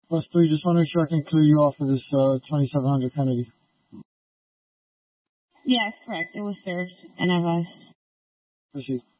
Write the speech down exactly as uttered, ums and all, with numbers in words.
Plus three, just want to make sure I can clear you off of this uh, twenty-seven hundred Kennedy. Yes, correct. It was served and advised. Proceed.